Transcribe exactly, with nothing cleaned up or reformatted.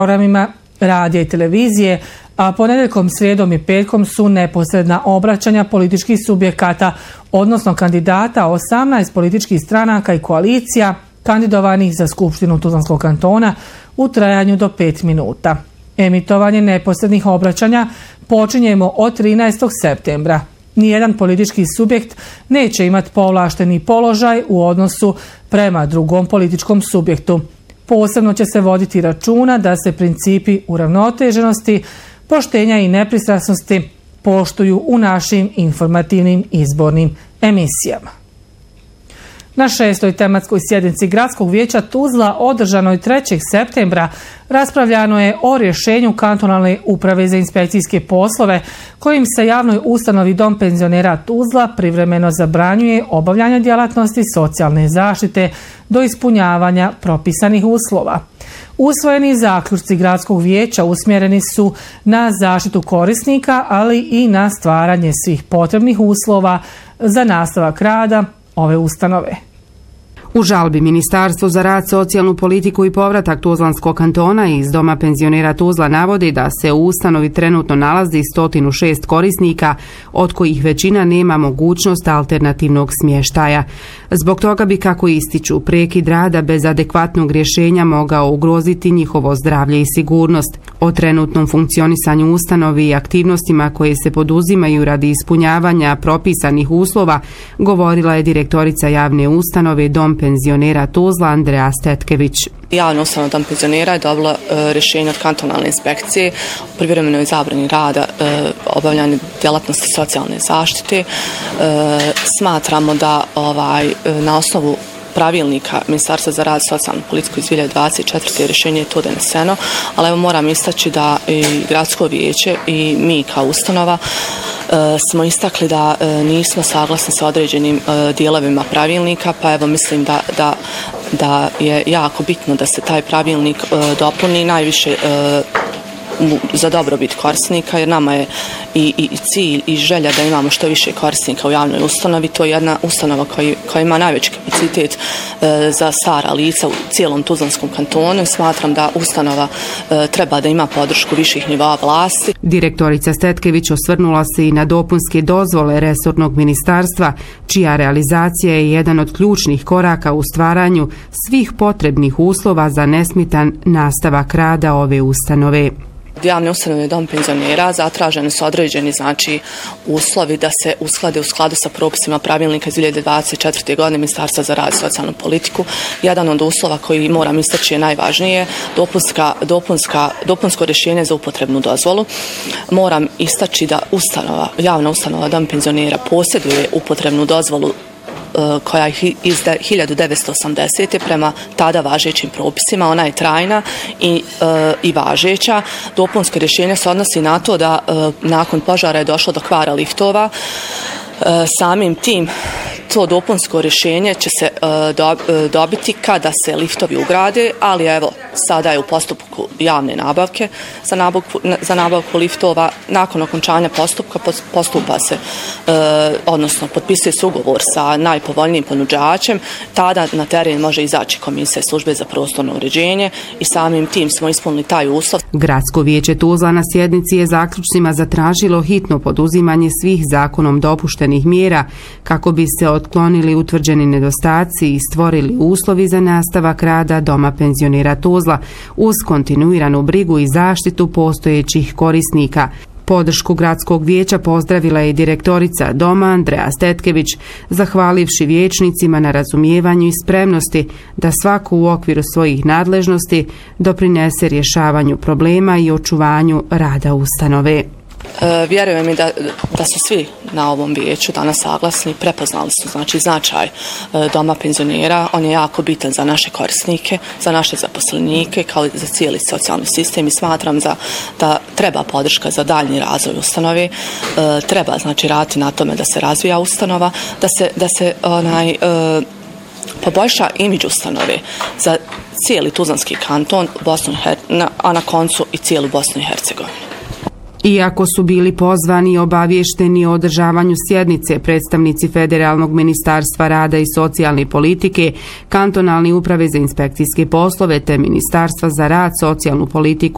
programima radija i televizije, a ponedjeljkom, srijedom i petkom su neposredna obraćanja političkih subjekata, odnosno kandidata osamnaest političkih stranaka i koalicija kandidovanih za Skupštinu Tuzlanskog kantona u trajanju do pet minuta. Emitovanje neposrednih obraćanja počinjemo od trinaestog septembra. Nijedan politički subjekt neće imati povlašteni položaj u odnosu prema drugom političkom subjektu. Posebno će se voditi računa da se principi uravnoteženosti, poštenja i nepristrasnosti poštuju u našim informativnim izbornim emisijama. Na šestoj tematskoj sjednici Gradskog vijeća Tuzla održanoj trećeg septembra raspravljano je o rješenju kantonalne uprave za inspekcijske poslove kojim se javnoj ustanovi Dom penzionera Tuzla privremeno zabranjuje obavljanje djelatnosti socijalne zaštite do ispunjavanja propisanih uslova. Usvojeni zaključci Gradskog vijeća usmjereni su na zaštitu korisnika, ali i na stvaranje svih potrebnih uslova za nastavak rada ove ustanove. U žalbi Ministarstvo za rad, socijalnu politiku i povratak Tuzlanskog kantona iz Doma penzionera Tuzla navodi da se u ustanovi trenutno nalazi sto šest korisnika, od kojih većina nema mogućnost alternativnog smještaja. Zbog toga bi, kako ističu, prekid rada bez adekvatnog rješenja mogao ugroziti njihovo zdravlje i sigurnost. O trenutnom funkcionisanju ustanovi i aktivnostima koje se poduzimaju radi ispunjavanja propisanih uslova govorila je direktorica javne ustanove Dom penzionera Tuzla Andreja Stetkević. Javna ustanova Dom penzionera je dobila e, rješenje od kantonalne inspekcije o privremenoj zabrani rada, e, obavljanja djelatnosti socijalne zaštite. E, smatramo da ovaj, na osnovu pravilnika Ministarstva za rad, socijalnu politiku iz dvije hiljade dvadeset četvrte rješenje je to doneseno, ali evo moram istaći da i Gradsko vijeće i mi kao ustanova e, smo istakli da e, nismo saglasni sa određenim e, dijelovima pravilnika, pa evo mislim da, da, da je jako bitno da se taj pravilnik e, dopuni najviše e, za dobrobit korisnika, jer nama je i, i cilj i želja da imamo što više korisnika u javnoj ustanovi. To je jedna ustanova koji, koja ima najveći kapacitet e, za stara lica u cijelom Tuzlanskom kantonu. Smatram da ustanova e, treba da ima podršku viših nivoa vlasti. Direktorica Stetkević osvrnula se i na dopunske dozvole resornog ministarstva, čija realizacija je jedan od ključnih koraka u stvaranju svih potrebnih uslova za nesmetan nastavak rada ove ustanove. Javne ustanove Dom penzionera zatraženi su određeni znači uslovi da se usklade u skladu sa propisima pravilnika iz dvije hiljade dvadeset četvrte godine Ministarstva za rad i socijalnu politiku. Jedan od uslova koji moram istaći je najvažnije, dopunska, dopunska, dopunsko rješenje za upotrebnu dozvolu. Moram istaći da ustanova, javna ustanova Dom penzionera posjeduje upotrebnu dozvolu koja je iz hiljadu devetsto osamdesete prema tada važećim propisima. Ona je trajna i, e, i važeća. Dopunsko rješenje se odnosi na to da e, nakon požara je došlo do kvara liftova. E, samim tim to dopunsko rješenje će se e, do, e, dobiti kada se liftovi ugrade, ali evo sada je u postupku javne nabavke za nabavku, za nabavku liftova. Nakon okončanja postupka postupa se, e, odnosno potpisuje se ugovor sa najpovoljnijim ponuđačem, tada na teren može izaći komisija službe za prostorno uređenje i samim tim smo ispunili taj uslov. Gradsko vijeće Tuzla na sjednici je zaključcima zatražilo hitno poduzimanje svih zakonom dopuštenih mjera kako bi se otklonili utvrđeni nedostaci i stvorili uslovi za nastavak rada Doma penzionera Tuzla uz kontinuiranu brigu i zaštitu postojećih korisnika. Podršku Gradskog vijeća pozdravila je direktorica Doma Andreja Stetkević, zahvalivši vijećnicima na razumijevanju i spremnosti da svako u okviru svojih nadležnosti doprinese rješavanju problema i očuvanju rada ustanove. E, vjerujem mi da, da su svi na ovom vijeću danas saglasni, prepoznali su znači značaj e, Doma penzionera. On je jako bitan za naše korisnike, za naše zaposlenike, kao i za cijeli socijalni sistem i smatram za, da treba podrška za daljnji razvoj ustanove. E, treba znači raditi na tome da se razvija ustanova, da se, da se onaj, e, poboljša imidž ustanove za cijeli Tuzlanski kanton, Bosnu i Her- a na koncu i cijelu Bosnu i Hercegovinu. Iako su bili pozvani i obavješteni o održavanju sjednice predstavnici Federalnog ministarstva rada i socijalne politike, kantonalne uprave za inspekcijske poslove te Ministarstva za rad, socijalnu politiku